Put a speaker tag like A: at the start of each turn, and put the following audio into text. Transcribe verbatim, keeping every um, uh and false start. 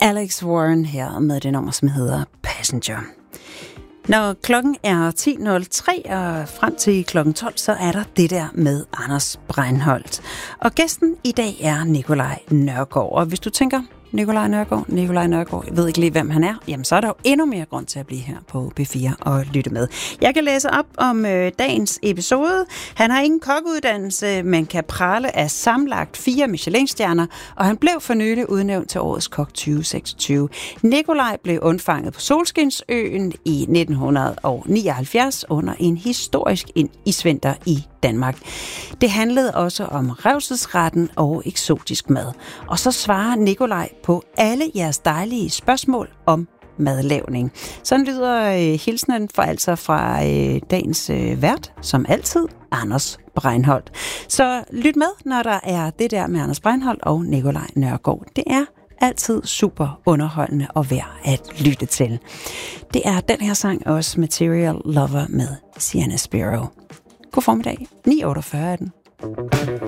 A: Alex Warren her med det nummer, som hedder Passenger. Når klokken er ti nul tre og frem til klokken tolv, så er der det der med Anders Breinholt. Og gæsten i dag er Nikolaj Nørgaard. Og hvis du tænker, Nikolaj Nørgaard, Nikolaj Nørgaard, jeg ved ikke lige, hvem han er, jamen så er der jo endnu mere grund til at blive her på B fire og lytte med. Jeg kan læse op om øh, dagens episode. Han har ingen kokkeuddannelse, men kan prale af sammenlagt fire Michelin-stjerner, og han blev for nylig udnævnt til årets kok tyve seksogtyve. Nikolaj blev undfanget på Solskinsøen i nitten nioghalvfjerds under en historisk isvinter i Danmark. Det handlede også om revselsretten og eksotisk mad. Og så svarer Nikolaj på alle jeres dejlige spørgsmål om madlavning. Sådan lyder øh, hilsenen for altså fra øh, dagens øh, vært, som altid, Anders Breinholt. Så lyt med, når der er det der med Anders Breinholt og Nikolaj Nørgaard. Det er altid super underholdende og værd at lytte til. Det er den her sang også, Material Lover med Sienna Spiro. God formiddag. ni otteogfyrre er den.